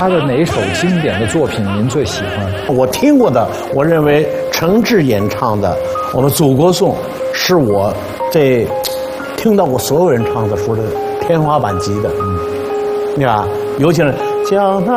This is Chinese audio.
他的哪一首经典的作品您最喜欢？ 我听过的，我认为程志演唱的《我们祖国颂》是我这听到过所有人唱的时候的天花板级的。你看，尤其是江南。